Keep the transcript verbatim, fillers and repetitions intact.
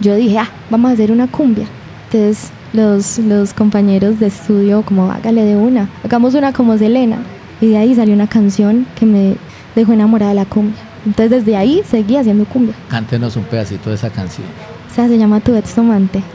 yo dije, ah, vamos a hacer una cumbia. Entonces los, los compañeros de estudio como, hágale de una, hagamos una como Selena. Y de ahí salió una canción que me dejó enamorada de la cumbia. Entonces desde ahí seguí haciendo cumbia. Cántenos un pedacito de esa canción. O sea, se llama Tu ex tomante.